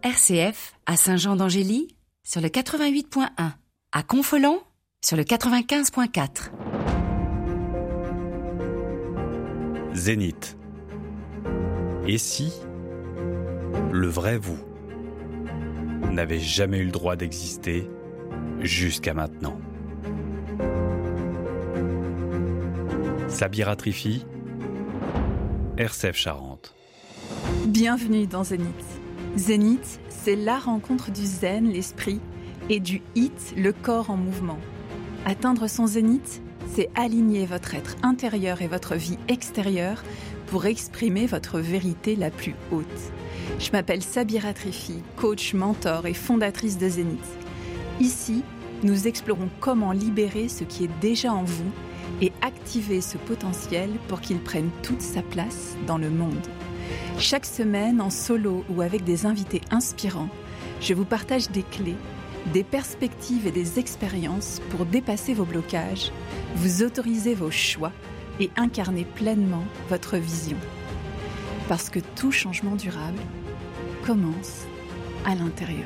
RCF à Saint-Jean-d'Angély sur le 88.1, à Confolens sur le 95.4. Zénith. Et si le vrai vous n'avait jamais eu le droit d'exister jusqu'à maintenant? Sabira Trifi, RCF Charente. Bienvenue dans Zénith. Zénith, c'est la rencontre du zen, l'esprit, et du hit, le corps en mouvement. Atteindre son zénith, c'est aligner votre être intérieur et votre vie extérieure pour exprimer votre vérité la plus haute. Je m'appelle Sabira Trifi, coach, mentor et fondatrice de Zénith. Ici, nous explorons comment libérer ce qui est déjà en vous et activer ce potentiel pour qu'il prenne toute sa place dans le monde. Chaque semaine, en solo ou avec des invités inspirants, je vous partage des clés, des perspectives et des expériences pour dépasser vos blocages, vous autoriser vos choix et incarner pleinement votre vision. Parce que tout changement durable commence à l'intérieur.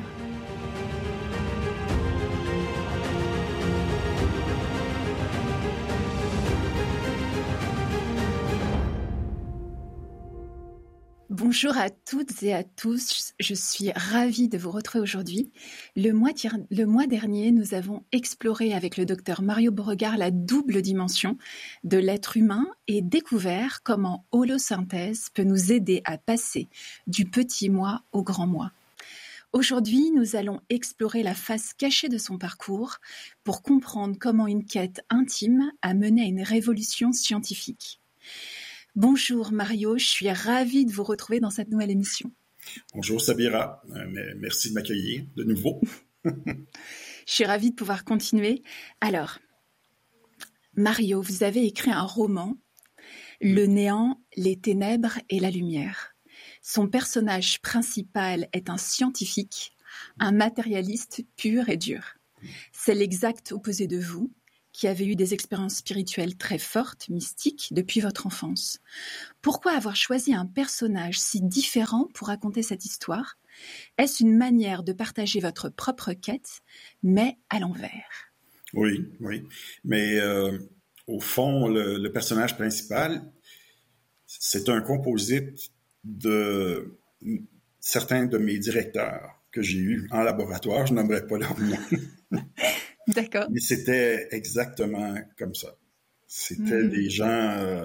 Bonjour à toutes et à tous, je suis ravie de vous retrouver aujourd'hui. Le mois dernier, nous avons exploré avec le docteur Mario Beauregard la double dimension de l'être humain et découvert comment holosynthèse peut nous aider à passer du petit moi au grand moi. Aujourd'hui, nous allons explorer la face cachée de son parcours pour comprendre comment une quête intime a mené à une révolution scientifique. Bonjour Mario, je suis ravie de vous retrouver dans cette nouvelle émission. Bonjour Sabira, merci de m'accueillir de nouveau. Je suis ravie de pouvoir continuer. Alors, Mario, vous avez écrit un roman, Le néant, les ténèbres et la lumière. Son personnage principal est un scientifique, un matérialiste pur et dur. C'est l'exact opposé de vous, qui avez eu des expériences spirituelles très fortes, mystiques, depuis votre enfance. Pourquoi avoir choisi un personnage si différent pour raconter cette histoire? Est-ce une manière de partager votre propre quête, mais à l'envers? Oui. Mais au fond, le personnage principal, c'est un composite de certains de mes directeurs que j'ai eus en laboratoire. Je n'aimerais pas leur nom. D'accord. Mais c'était exactement comme ça. C'était des gens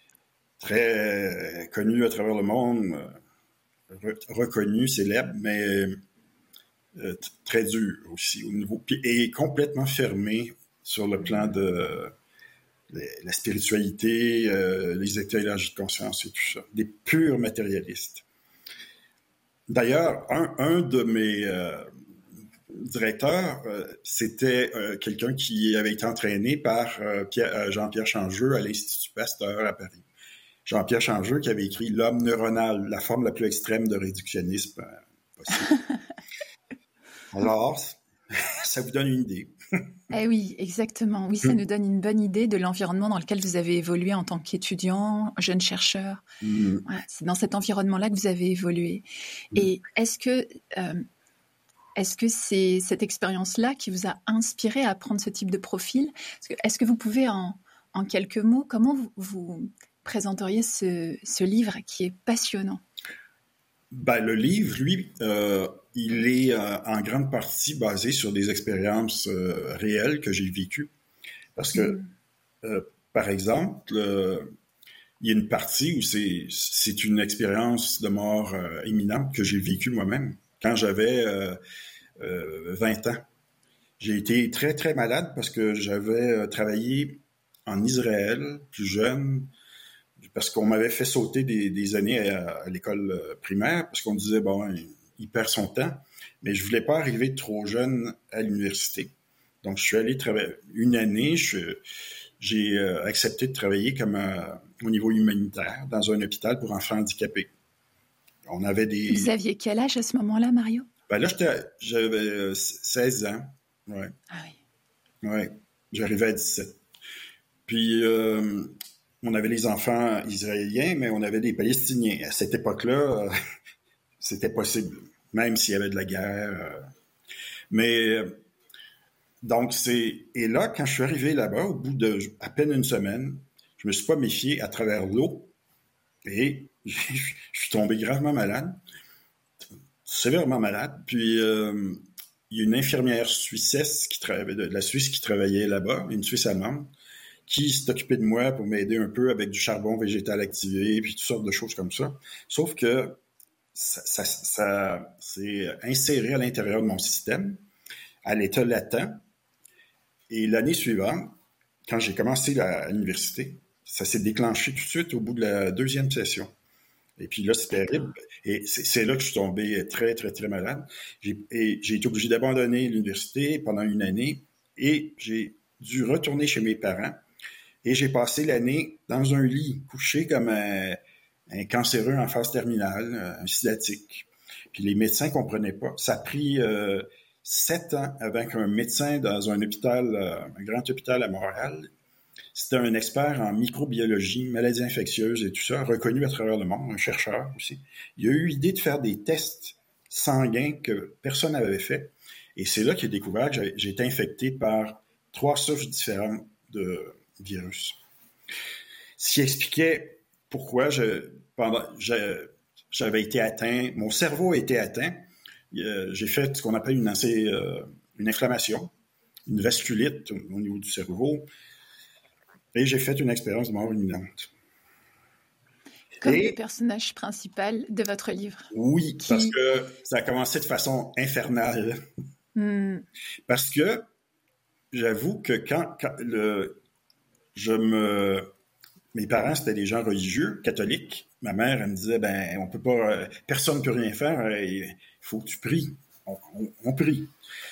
très connus à travers le monde, reconnus, célèbres, mais très durs aussi au niveau, et complètement fermés sur le plan de la spiritualité, les états élargis de conscience et tout ça. Des purs matérialistes. D'ailleurs, un de mes directeur, c'était quelqu'un qui avait été entraîné par Jean-Pierre Changeux à l'Institut Pasteur à Paris. Jean-Pierre Changeux qui avait écrit L'homme neuronal, la forme la plus extrême de réductionnisme possible. Alors, ça vous donne une idée. Eh oui, exactement. Oui, ça nous donne une bonne idée de l'environnement dans lequel vous avez évolué en tant qu'étudiant, jeune chercheur. Voilà, c'est dans cet environnement-là que vous avez évolué. Et est-ce que c'est cette expérience-là qui vous a inspiré à prendre ce type de profil? Est-ce que vous pouvez, en quelques mots, comment vous présenteriez ce livre qui est passionnant? Le livre, lui, il est en grande partie basé sur des expériences réelles que j'ai vécues. Parce que, par exemple, il y a une partie où c'est une expérience de mort imminente que j'ai vécue moi-même. Quand j'avais 20 ans, j'ai été très, très malade parce que j'avais travaillé en Israël, plus jeune, parce qu'on m'avait fait sauter des années à l'école primaire, parce qu'on me disait, bon, il perd son temps, mais je voulais pas arriver trop jeune à l'université. Donc, je suis allé travailler une année, j'ai accepté de travailler comme au niveau humanitaire dans un hôpital pour enfants handicapés. On avait des... Vous aviez quel âge à ce moment-là, Mario? Là, j'avais 16 ans. Ouais. Ah oui. Ouais. J'arrivais à 17. Puis, on avait les enfants israéliens, mais on avait des Palestiniens. À cette époque-là, c'était possible. même s'il y avait de la guerre. Mais donc, et là, quand je suis arrivé là-bas, au bout de à peine une semaine, je me suis pas méfié à travers l'eau et je suis tombé gravement malade, sévèrement malade. Puis, il y a une infirmière suissesse de la Suisse qui travaillait là-bas, une Suisse allemande, qui s'est occupée de moi pour m'aider un peu avec du charbon végétal activé, puis toutes sortes de choses comme ça. Sauf que ça s'est inséré à l'intérieur de mon système, à l'état latent. Et l'année suivante, quand j'ai commencé à l'université, ça s'est déclenché tout de suite au bout de la deuxième session. Et puis là, c'est terrible. Et c'est là que je suis tombé très, très, très malade. J'ai été obligé d'abandonner l'université pendant une année et j'ai dû retourner chez mes parents. Et j'ai passé l'année dans un lit, couché comme un cancéreux en phase terminale, un sidatique. Puis les médecins ne comprenaient pas. Ça a pris 7 ans avant qu'un médecin dans un hôpital, un grand hôpital à Montréal, c'était un expert en microbiologie, maladies infectieuses et tout ça, reconnu à travers le monde, un chercheur aussi. Il a eu l'idée de faire des tests sanguins que personne n'avait fait. Et c'est là qu'il a découvert que j'ai été infecté par 3 souches différentes de virus. Ce qui expliquait pourquoi j'avais été atteint, mon cerveau a été atteint. J'ai fait ce qu'on appelle une inflammation, une vasculite au niveau du cerveau, et j'ai fait une expérience de mort imminente. Comme le personnage principal de votre livre. Oui, parce que ça a commencé de façon infernale. Parce que j'avoue que mes parents, c'était des gens religieux, catholiques. Ma mère, elle me disait, on peut pas, personne ne peut rien faire, il faut que tu pries. On prie.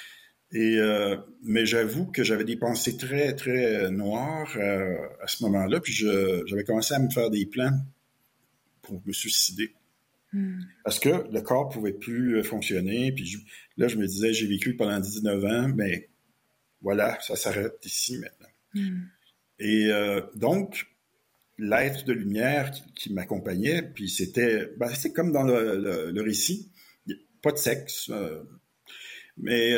Mais j'avoue que j'avais des pensées très, très noires à ce moment-là, puis j'avais commencé à me faire des plans pour me suicider. Parce que le corps pouvait plus fonctionner, puis là, je me disais, j'ai vécu pendant 19 ans, mais voilà, ça s'arrête ici maintenant. Et donc, l'être de lumière qui m'accompagnait, puis c'est comme dans le récit, pas de sexe, mais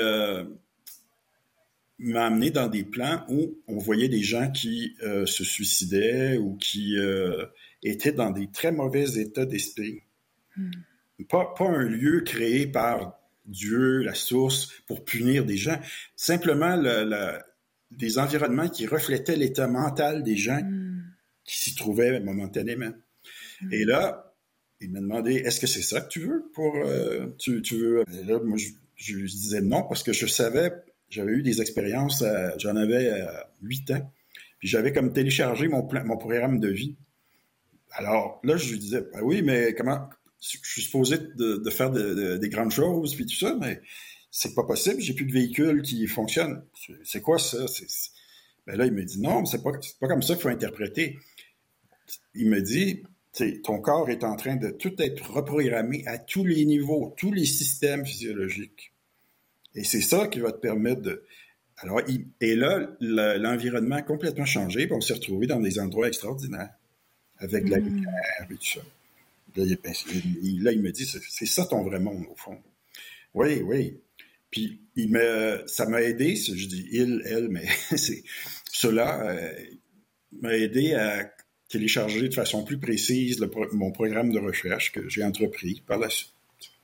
m'a amené dans des plans où on voyait des gens qui se suicidaient ou qui étaient dans des très mauvais états d'esprit. Pas un lieu créé par Dieu, la source, pour punir des gens. Simplement des environnements qui reflétaient l'état mental des gens qui s'y trouvaient momentanément. Et là, il m'a demandé, est-ce que c'est ça que tu veux pour... tu veux... Et là, moi, je disais non, parce que je savais, j'avais eu des expériences, j'en avais 8 ans, puis j'avais comme téléchargé mon programme de vie. Alors là, je lui disais, oui, mais comment... Je suis supposé de faire des grandes choses, puis tout ça, mais c'est pas possible, j'ai plus de véhicule qui fonctionne. C'est quoi ça? Là, il me dit, non, c'est pas comme ça qu'il faut interpréter. Il me dit, ton corps est en train de tout être reprogrammé à tous les niveaux, tous les systèmes physiologiques. Et c'est ça qui va te permettre de... Alors, et là, l'environnement a complètement changé, puis on s'est retrouvé dans des endroits extraordinaires, avec de la lumière et tout ça. Là, il me dit, c'est ça ton vrai monde, au fond. Oui, oui. Puis, ça m'a aidé, je dis elle, mais cela m'a aidé à télécharger de façon plus précise mon programme de recherche que j'ai entrepris par la suite.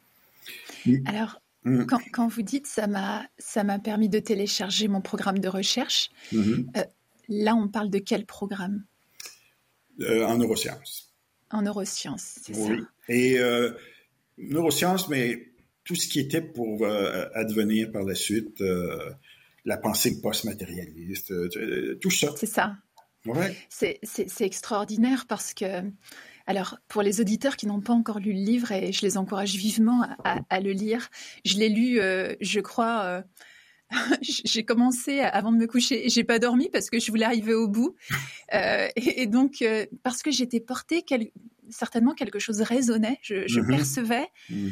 Alors, quand vous dites ça m'a permis de télécharger mon programme de recherche, là, on parle de quel programme? En neurosciences. En neurosciences, c'est ça. Et neurosciences, mais tout ce qui était pour advenir par la suite, la pensée post-matérialiste, tout ça. C'est ça. Ouais. C'est extraordinaire parce que, alors, pour les auditeurs qui n'ont pas encore lu le livre, et je les encourage vivement à le lire, je l'ai lu, je crois... j'ai commencé avant de me coucher et j'ai pas dormi parce que je voulais arriver au bout et donc parce que j'étais portée certainement quelque chose résonnait, je percevais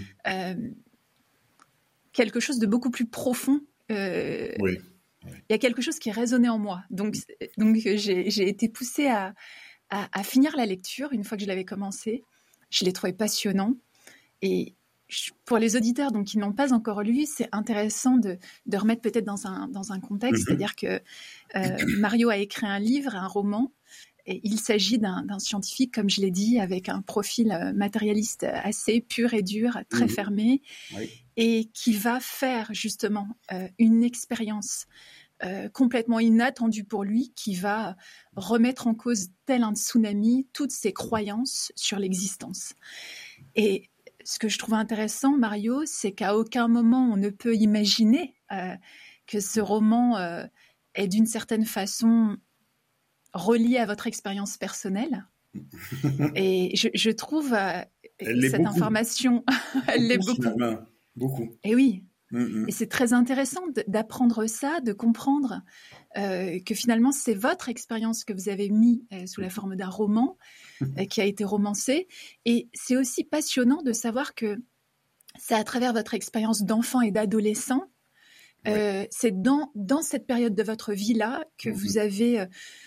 quelque chose de beaucoup plus profond. Oui. Il y a quelque chose qui résonnait en moi, donc j'ai été poussée à finir la lecture une fois que je l'avais commencé. Je l'ai trouvé passionnant et pour les auditeurs donc, qui n'ont pas encore lu, c'est intéressant de remettre peut-être dans un contexte, c'est-à-dire que Mario a écrit un livre, un roman, et il s'agit d'un scientifique, comme je l'ai dit, avec un profil matérialiste assez pur et dur, très fermé, et qui va faire justement une expérience complètement inattendue pour lui, qui va remettre en cause, tel un tsunami, toutes ses croyances sur l'existence. Et ce que je trouve intéressant, Mario, c'est qu'à aucun moment on ne peut imaginer que ce roman est d'une certaine façon relié à votre expérience personnelle. Et je trouve cette information, elle l'est beaucoup. Beaucoup. Et oui. Et c'est très intéressant d'apprendre ça, de comprendre que finalement c'est votre expérience que vous avez mis sous la forme d'un roman qui a été romancé. Et c'est aussi passionnant de savoir que c'est à travers votre expérience d'enfant et d'adolescent, c'est dans cette période de votre vie-là que vous avez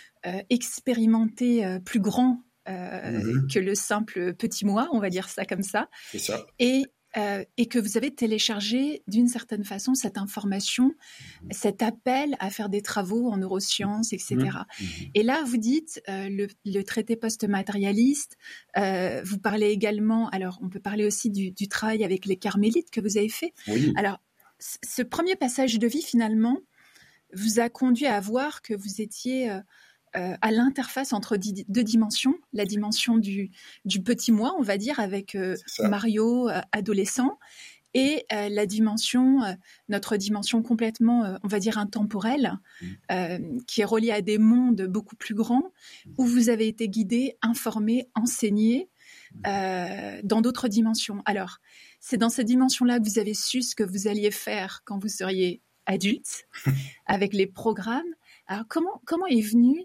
expérimenté plus grand que le simple petit moi, on va dire ça comme ça. C'est ça. Et que vous avez téléchargé d'une certaine façon cette information, cet appel à faire des travaux en neurosciences, etc. Et là, vous dites le traité post-matérialiste, vous parlez également, alors on peut parler aussi du travail avec les carmélites que vous avez fait. Oui. Alors, ce premier passage de vie, finalement, vous a conduit à voir que vous étiez à l'interface entre deux dimensions, la dimension du petit moi, on va dire, avec Mario, adolescent, et notre dimension complètement, on va dire, intemporelle, qui est reliée à des mondes beaucoup plus grands, où vous avez été guidé, informé, enseigné dans d'autres dimensions. Alors, c'est dans cette dimension-là que vous avez su ce que vous alliez faire quand vous seriez adulte, avec les programmes. Alors, comment est venue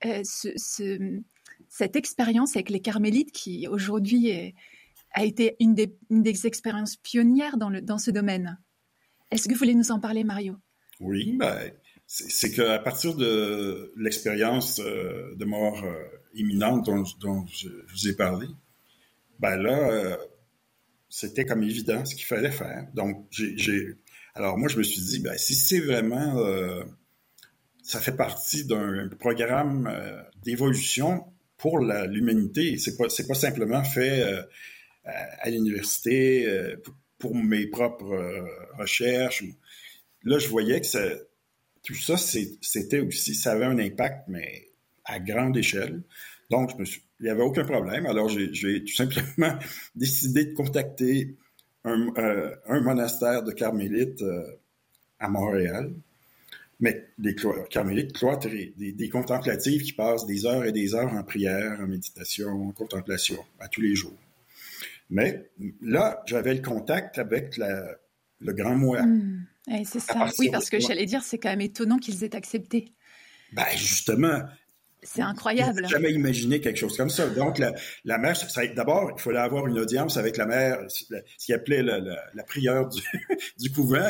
cette expérience avec les carmélites qui aujourd'hui a été une des expériences pionnières dans ce domaine? Est-ce que vous voulez nous en parler, Mario? Oui, c'est qu'à partir de l'expérience de mort imminente dont je vous ai parlé, là, c'était comme évident ce qu'il fallait faire. Donc, alors moi, je me suis dit, si c'est vraiment... ça fait partie d'un programme d'évolution pour l'humanité. C'est pas simplement fait à l'université pour mes propres recherches. Là, je voyais que tout ça, c'était aussi, ça avait un impact, mais à grande échelle. Donc, il n'y avait aucun problème. Alors, j'ai tout simplement décidé de contacter un monastère de carmélites à Montréal. Mais des carmélites cloîtrés, des contemplatives qui passent des heures et des heures en prière, en méditation, en contemplation, à tous les jours. Mais là, j'avais le contact avec le grand moi. C'est ça. Oui, parce que j'allais dire, c'est quand même étonnant qu'ils aient accepté. Justement. C'est incroyable. Je n'ai jamais imaginé quelque chose comme ça. Donc, la mère, d'abord, il fallait avoir une audience avec la mère, ce qu'il appelait la prieure du couvent.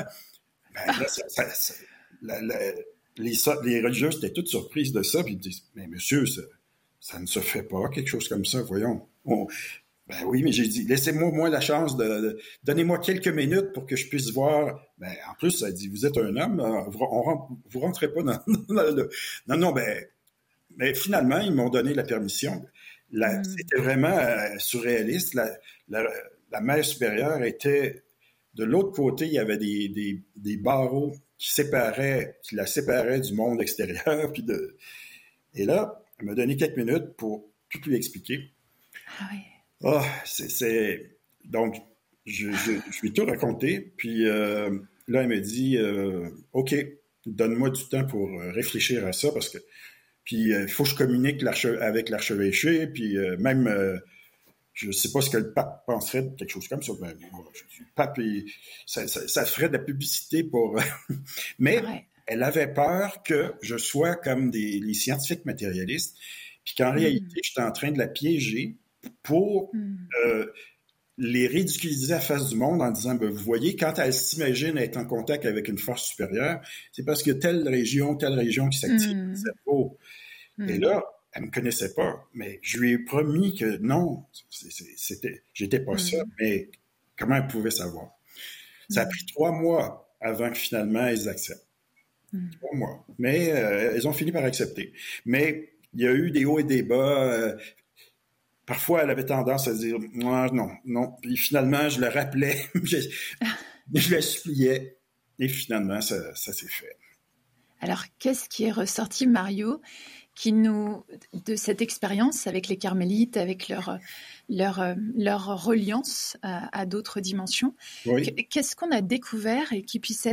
Les religieuses étaient toutes surprises de ça, puis ils me disent, mais monsieur, ça ne se fait pas, quelque chose comme ça, voyons. Oui, mais j'ai dit, laissez-moi la chance donnez-moi quelques minutes pour que je puisse voir. En plus, ça dit, vous êtes un homme, vous rentrez pas dans le... Non, mais finalement, ils m'ont donné la permission. C'était vraiment surréaliste. La mère supérieure était... De l'autre côté, il y avait des barreaux qui la séparaient du monde extérieur. Et là, elle m'a donné quelques minutes pour tout lui expliquer. Ah oui. Donc, je lui ai tout raconté. Puis là, elle me dit, OK, donne-moi du temps pour réfléchir à ça, parce que... Puis, il faut que je communique avec l'archevêché, puis même... je ne sais pas ce que le pape penserait de quelque chose comme ça. Le pape, ça ferait de la publicité pour... Mais elle avait peur que je sois comme les scientifiques matérialistes, puis qu'en réalité, j'étais en train de la piéger pour les ridiculiser à la face du monde en disant, vous voyez, quand elle s'imagine être en contact avec une force supérieure, c'est parce que telle région qui s'active. Et là, elle me connaissait pas, mais je lui ai promis que non, j'étais pas ça, mais Comment elles pouvaient savoir? Ça a pris 3 mois avant que finalement elles acceptent. 3 mois. Mais elles ont fini par accepter. Mais il y a eu des hauts et des bas. Parfois, elle avait tendance à dire non. Puis finalement, je le rappelais, je la suppliais. Et finalement, ça s'est fait. Alors, qu'est-ce qui est ressorti, Mario, de cette expérience avec les carmélites, avec leur reliance à d'autres dimensions? Oui. Qu'est-ce qu'on a découvert et qui puisse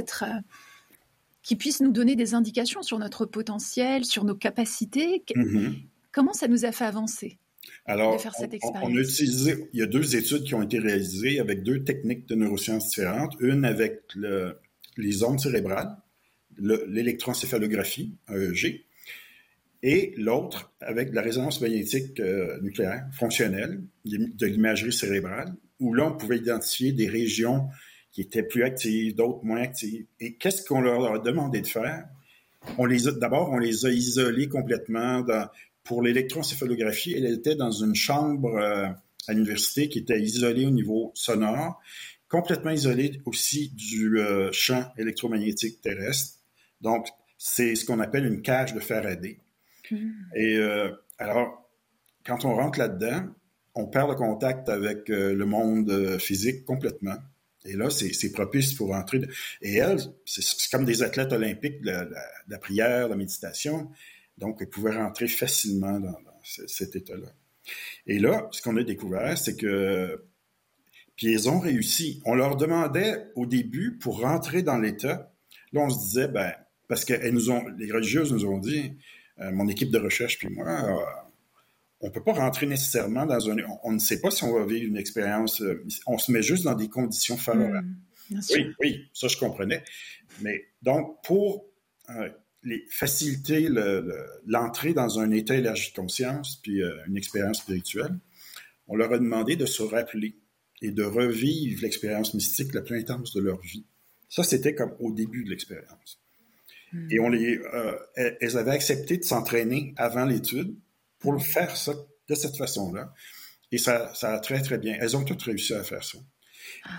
nous donner des indications sur notre potentiel, sur nos capacités? Comment ça nous a fait avancer? Alors, de faire cette expérience. On a utilisé, il y a 2 études qui ont été réalisées avec 2 techniques de neurosciences différentes. Une avec les ondes cérébrales, l'électroencéphalographie, EEG, et l'autre avec la résonance magnétique nucléaire fonctionnelle, de l'imagerie cérébrale, où là, on pouvait identifier des régions qui étaient plus actives, d'autres moins actives. Et qu'est-ce qu'on leur a demandé de faire? D'abord, on les a isolés complètement. Pour l'électroencéphalographie, elle était dans une chambre à l'université qui était isolée au niveau sonore, complètement isolée aussi du champ électromagnétique terrestre. Donc, c'est ce qu'on appelle une cage de Faraday. Et alors, quand on rentre là-dedans, on perd le contact avec le monde physique complètement. Et là, c'est propice pour entrer. Et elles, c'est comme des athlètes olympiques de la prière, de la méditation. Donc, elles pouvaient rentrer facilement dans cet état-là. Et là, ce qu'on a découvert, c'est que... Puis elles ont réussi. On leur demandait au début, pour rentrer dans l'état, là, on se disait, parce que les religieuses nous ont dit, mon équipe de recherche puis moi, on ne peut pas rentrer nécessairement dans on ne sait pas si on va vivre une expérience, on se met juste dans des conditions favorables. Oui, ça je comprenais. Mais donc, pour faciliter l'entrée dans un état élargi de conscience puis une expérience spirituelle, on leur a demandé de se rappeler et de revivre l'expérience mystique la plus intense de leur vie. Ça, c'était comme au début de l'expérience. Et elles avaient accepté de s'entraîner avant l'étude pour faire ça de cette façon-là. Et ça a très, très bien. Elles ont toutes réussi à faire ça.